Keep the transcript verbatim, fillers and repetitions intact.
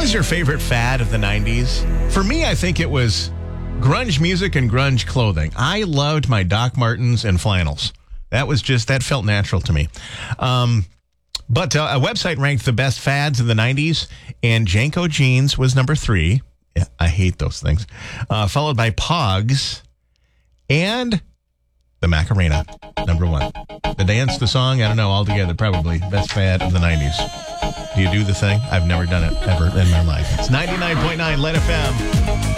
was your favorite fad of the nineties? For me, I think it was grunge music and grunge clothing. I loved my Doc Martens and flannels. That was just, that felt natural to me. Um, but uh, a website ranked the best fads of the nineties, and Janko jeans was number three. Yeah, I hate those things. Uh, followed by Pogs and the Macarena, number one. The dance, the song, I don't know, all together, probably best fad of the nineties. Do you do the thing? I've never done it ever in my life. It's ninety-nine point nine Lit F M.